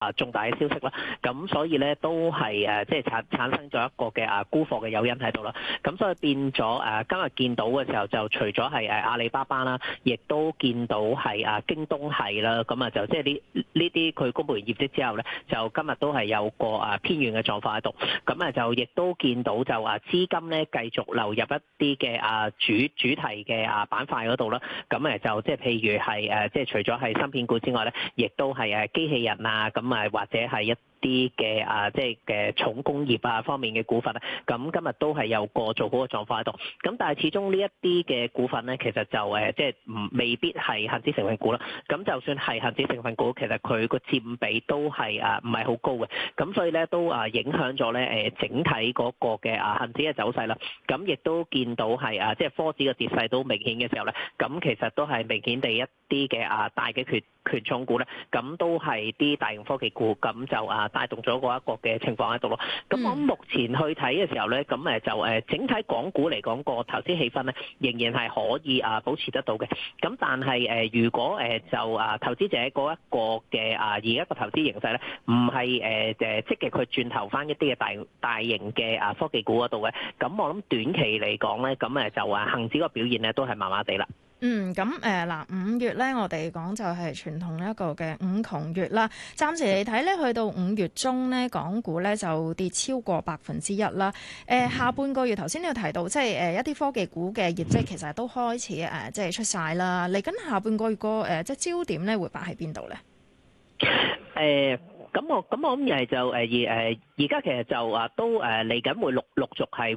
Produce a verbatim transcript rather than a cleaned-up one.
啊重大嘅消息啦，咁所以咧都係誒即係產產生咗一個嘅啊沽貨嘅誘因喺度啦，咁所以變咗誒今日見到嘅時候就除咗係誒阿里巴巴啦，亦都見到係啊京東係啦，咁啊就即係呢呢啲佢公布完業績之後咧，就今日都係有個啊偏軟嘅狀況喺度，咁啊就亦都見到就啊資金咧繼續流入一啲嘅啊主主題嘅啊板塊嗰度啦，咁誒就即係譬如係誒即係除咗係芯片股之外咧，亦都係誒機器人啊咁。或者係一啲嘅啊，即係嘅重工業啊方面嘅股份咧，咁今日都係有個做好嘅狀況喺度。咁但係始終呢一啲嘅股份咧，其實就誒即係唔未必係恆指成分股啦。咁就算係恆指成分股，其實佢個佔比都係啊唔係好高嘅。咁所以咧都啊影響咗咧誒整體嗰個嘅啊恆指嘅走勢啦。咁亦都見到係啊即係科指嘅跌勢都明顯嘅時候咧，咁其實都係明顯地一啲嘅啊大嘅權權重股咧，咁都係啲大型科技股，咁就啊帶動咗嗰一個嘅情況喺度咯。咁我目前去睇嘅時候咧，咁誒就誒整體港股嚟講個投資氣氛咧，仍然係可以啊保持得到嘅。咁但係誒如果誒就啊投資者嗰一個嘅啊而家個投資形勢咧，唔係誒誒積極去轉投翻一啲嘅大大型嘅啊科技股嗰度嘅，咁我諗短期嚟講咧，咁誒就啊恆指個表現咧都係麻麻地啦。 嗯，咁誒嗱，五月咧，我哋講就係傳統一個嘅五窮月啦。暫時嚟睇咧，去到五月中咧，港股咧就跌超過百分之一啦。誒、呃，下半個月頭先你有提到，即係誒一啲科技股嘅業績其實都開始誒、呃，即係出晒啦。嚟緊下，下半個月個誒、呃，即係焦點咧會擺喺邊度咧？ 誒、呃。咁我咁我諗又係就誒而誒而家其實就啊都誒嚟緊會陸陸續係